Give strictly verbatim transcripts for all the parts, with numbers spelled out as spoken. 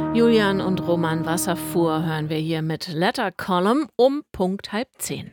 Julian und Roman Wasserfuhr hören wir hier mit Letter Column um Punkt halb zehn.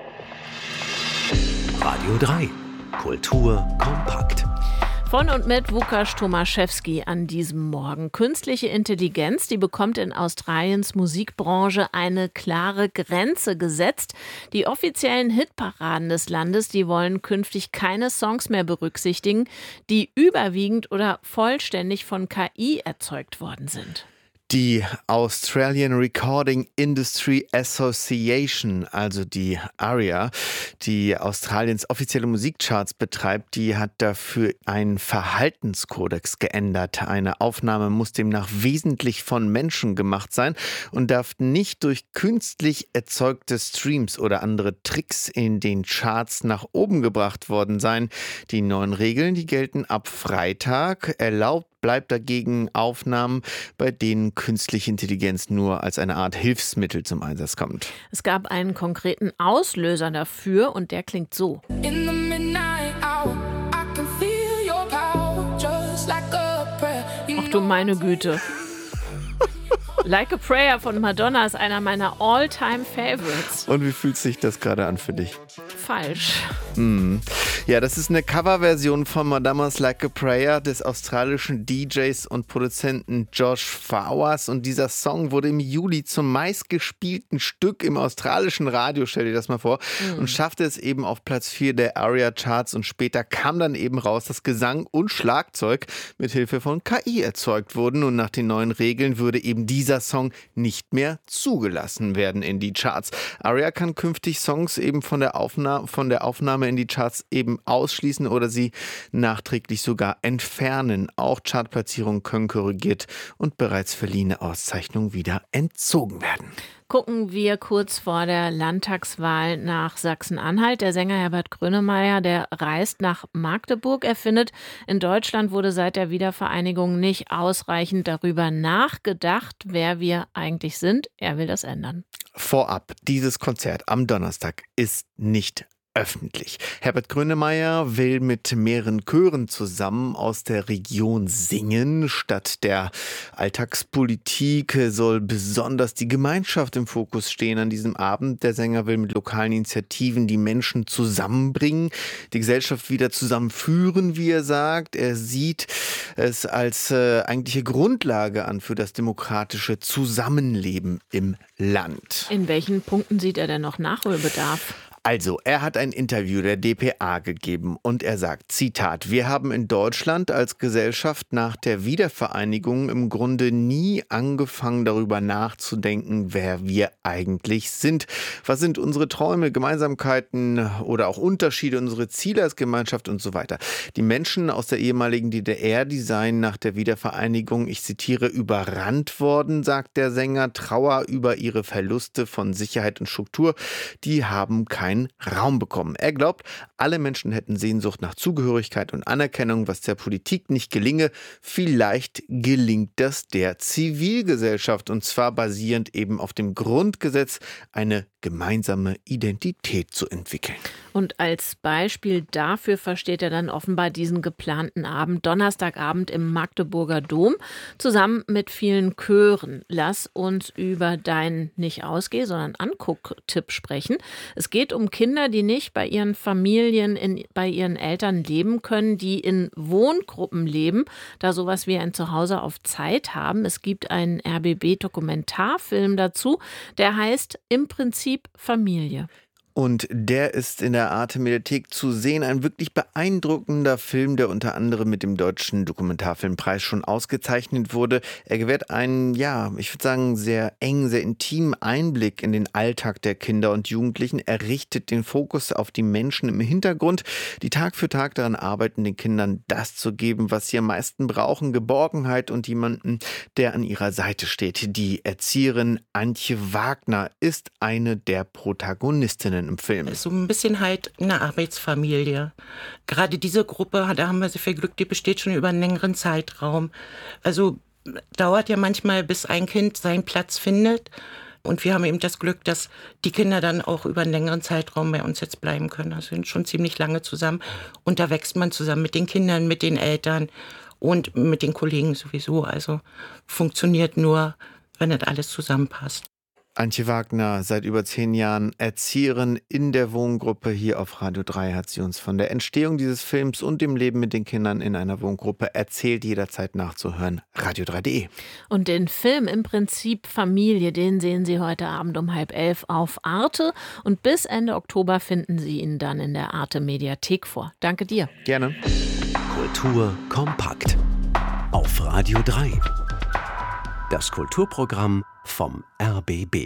Radio drei. Kultur kompakt. Von und mit Łukasz Tomaszewski an diesem Morgen. Künstliche Intelligenz, die bekommt in Australiens Musikbranche eine klare Grenze gesetzt. Die offiziellen Hitparaden des Landes, die wollen künftig keine Songs mehr berücksichtigen, die überwiegend oder vollständig von K I erzeugt worden sind. Die Australian Recording Industry Association, also die ARIA, die Australiens offizielle Musikcharts betreibt, die hat dafür einen Verhaltenskodex geändert. Eine Aufnahme muss demnach wesentlich von Menschen gemacht sein und darf nicht durch künstlich erzeugte Streams oder andere Tricks in den Charts nach oben gebracht worden sein. Die neuen Regeln, die gelten ab Freitag. Erlaubt bleibt dagegen Aufnahmen, bei denen künstliche Intelligenz nur als eine Art Hilfsmittel zum Einsatz kommt. Es gab einen konkreten Auslöser dafür und der klingt so. Ach du meine Güte. Like a Prayer von Madonna ist einer meiner All-Time-Favorites. Und wie fühlt sich das gerade an für dich? Falsch. Hm. Ja, das ist eine Coverversion von Madonnas Like a Prayer des australischen D Js und Produzenten Josh Flowers. Und dieser Song wurde im Juli zum meistgespielten Stück im australischen Radio, stell dir das mal vor, mhm. und schaffte es eben auf Platz vier der ARIA-Charts. Und später kam dann eben raus, dass Gesang und Schlagzeug mit Hilfe von K I erzeugt wurden. Und nach den neuen Regeln würde eben dieser Song nicht mehr zugelassen werden in die Charts. ARIA kann künftig Songs eben von der Aufnahme, von der Aufnahme in die Charts eben ausschließen oder sie nachträglich sogar entfernen. Auch Chartplatzierungen können korrigiert und bereits verliehene Auszeichnungen wieder entzogen werden. Gucken wir kurz vor der Landtagswahl nach Sachsen-Anhalt. Der Sänger Herbert Grönemeyer, der reist nach Magdeburg. Er findet, in Deutschland wurde seit der Wiedervereinigung nicht ausreichend darüber nachgedacht, wer wir eigentlich sind. Er will das ändern. Vorab, dieses Konzert am Donnerstag ist nicht öffentlich. Herbert Grönemeyer will mit mehreren Chören zusammen aus der Region singen. Statt der Alltagspolitik soll besonders die Gemeinschaft im Fokus stehen an diesem Abend. Der Sänger will mit lokalen Initiativen die Menschen zusammenbringen, die Gesellschaft wieder zusammenführen, wie er sagt. Er sieht es als äh, eigentliche Grundlage an für das demokratische Zusammenleben im Land. In welchen Punkten sieht er denn noch Nachholbedarf? Also, er hat ein Interview der D P A gegeben und er sagt, Zitat, wir haben in Deutschland als Gesellschaft nach der Wiedervereinigung im Grunde nie angefangen, darüber nachzudenken, wer wir eigentlich sind. Was sind unsere Träume, Gemeinsamkeiten oder auch Unterschiede, unsere Ziele als Gemeinschaft und so weiter. Die Menschen aus der ehemaligen D D R, die seien nach der Wiedervereinigung, ich zitiere, überrannt worden, sagt der Sänger, Trauer über ihre Verluste von Sicherheit und Struktur, die haben kein Raum bekommen. Er glaubt, alle Menschen hätten Sehnsucht nach Zugehörigkeit und Anerkennung, was der Politik nicht gelinge. Vielleicht gelingt das der Zivilgesellschaft und zwar basierend eben auf dem Grundgesetz, eine gemeinsame Identität zu entwickeln. Und als Beispiel dafür versteht er dann offenbar diesen geplanten Abend, Donnerstagabend im Magdeburger Dom, zusammen mit vielen Chören. Lass uns über deinen nicht ausgeh, sondern Anguck-Tipp sprechen. Es geht um Kinder, die nicht bei ihren Familien, in, bei ihren Eltern leben können, die in Wohngruppen leben, da sowas wie ein Zuhause auf Zeit haben. Es gibt einen R B B-Dokumentarfilm dazu, der heißt im Prinzip Familie. Und der ist in der Arte-Mediathek zu sehen. Ein wirklich beeindruckender Film, der unter anderem mit dem Deutschen Dokumentarfilmpreis schon ausgezeichnet wurde. Er gewährt einen, ja, ich würde sagen, sehr engen, sehr intimen Einblick in den Alltag der Kinder und Jugendlichen. Er richtet den Fokus auf die Menschen im Hintergrund, die Tag für Tag daran arbeiten, den Kindern das zu geben, was sie am meisten brauchen. Geborgenheit und jemanden, der an ihrer Seite steht. Die Erzieherin Antje Wagner ist eine der Protagonistinnen im Film. So ein bisschen halt eine Arbeitsfamilie. Gerade diese Gruppe, da haben wir sehr viel Glück, die besteht schon über einen längeren Zeitraum. Also dauert ja manchmal, bis ein Kind seinen Platz findet. Und wir haben eben das Glück, dass die Kinder dann auch über einen längeren Zeitraum bei uns jetzt bleiben können. Also wir sind schon ziemlich lange zusammen. Und da wächst man zusammen mit den Kindern, mit den Eltern. und mit den Kollegen sowieso. Also funktioniert nur, wenn das alles zusammenpasst. Antje Wagner, seit über zehn Jahren Erzieherin in der Wohngruppe hier auf Radio drei, hat sie uns von der Entstehung dieses Films und dem Leben mit den Kindern in einer Wohngruppe erzählt, jederzeit nachzuhören. radio drei punkt de. Und den Film im Prinzip Familie, den sehen Sie heute Abend um halb elf auf Arte. Und bis Ende Oktober finden Sie ihn dann in der Arte Mediathek vor. Danke dir. Gerne. Kultur kompakt auf Radio drei. Das Kulturprogramm vom R B B.